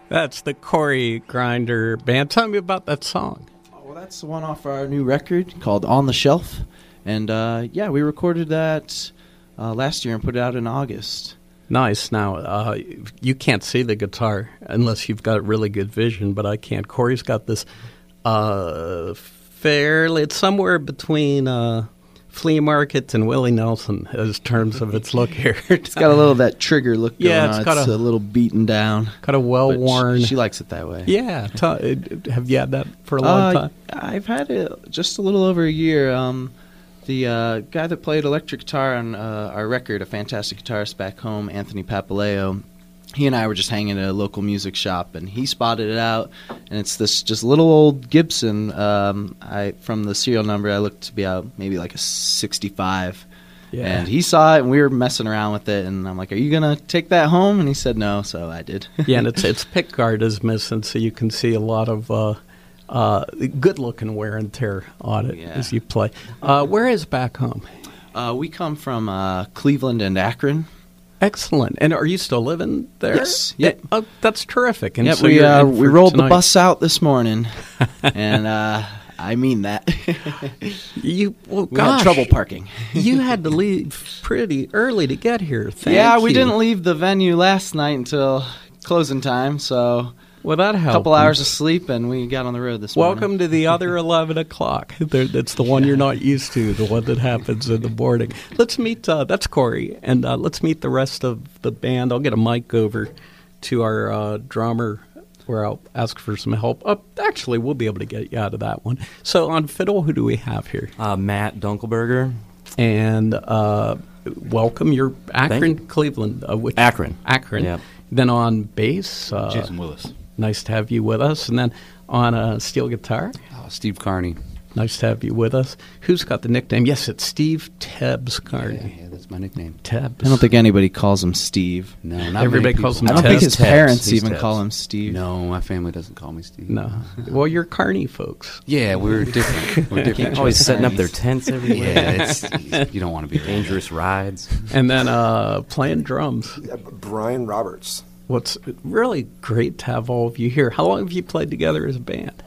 That's the Corey Grinder Band. Tell me about that song. Well, that's the one off our new record called On the Shelf. And, we recorded that last year and put it out in August. Nice. Now, you can't see the guitar unless you've got really good vision, but I can't. Corey's got this it's somewhere between Flea Market and Willie Nelson in terms of its look here. It's got a little of that Trigger look going on. It's got a little beaten down. Got a well-worn. She likes it that way. Yeah. Have you had that for a long time? I've had it just a little over a year. The guy that played electric guitar on our record, a fantastic guitarist back home, Anthony Papaleo, he and I were just hanging at a local music shop, and he spotted it out, and it's this just little old Gibson. From the serial number, I looked to be out maybe like a 65. Yeah. And he saw it, and we were messing around with it, and I'm like, "Are you going to take that home?" And he said no, so I did. Yeah, and its pickguard is missing, so you can see a lot of good-looking wear and tear on it as you play. Where is back home? We come from Cleveland and Akron. Excellent. And are you still living there? Yes. Yep. Oh, that's terrific. And yep, so we rolled the bus out this morning, and I mean that. We had trouble parking. You had to leave pretty early to get here. We didn't leave the venue last night until closing time, so... Well, that helped. A couple hours of sleep, and we got on the road this morning. Welcome to the other 11 o'clock. That's the one you're not used to, the one that happens in the morning. Let's meet, that's Corey, and let's meet the rest of the band. I'll get a mic over to our drummer, where I'll ask for some help. Actually, we'll be able to get you out of that one. So on fiddle, who do we have here? Matt Dunkelberger. And welcome. You're Akron, Cleveland. Akron. Yep. Then on bass, Jason Willis. Nice to have you with us. And then on steel guitar, Steve Carney. Nice to have you with us. Who's got the nickname? Yes, it's Steve Tebbs Carney. Yeah, that's my nickname. Tebbs. I don't think anybody calls him Steve. No, not everybody calls him Tebbs. I don't think his parents even call him Steve. No, my family doesn't call me Steve. No. Well, you're Carney folks. Yeah, we're different. We're different. Always setting up their tents everywhere. Yeah, you don't want to be dangerous rides. And then playing drums. Brian Roberts. What's really great to have all of you here. How long have you played together as a band?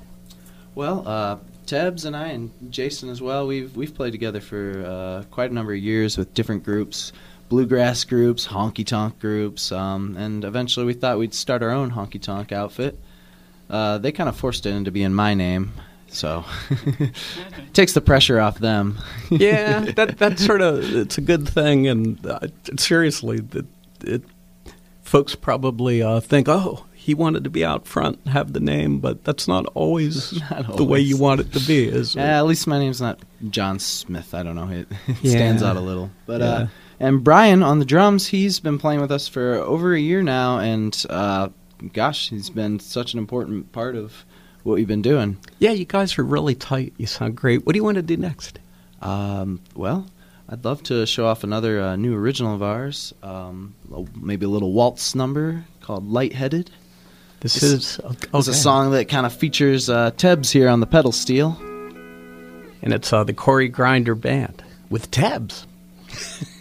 Well, Tebbs and I, and Jason as well, we've played together for quite a number of years with different groups, bluegrass groups, honky-tonk groups, and eventually we thought we'd start our own honky-tonk outfit. They kind of forced it into being my name, so takes the pressure off them. Yeah, that's sort of, it's a good thing, and seriously, folks probably think, oh, he wanted to be out front and have the name, but that's not always the way you want it to be, is it? Yeah, at least my name's not John Smith. I don't know. It stands out a little. But and Brian on the drums, he's been playing with us for over a year now, and he's been such an important part of what we've been doing. Yeah, you guys are really tight. You sound great. What do you want to do next? Well, I'd love to show off another new original of ours, maybe a little waltz number called Lightheaded. This is a song that kind of features Tebbs here on the pedal steel. And it's the Corey Grinder Band with Tebbs.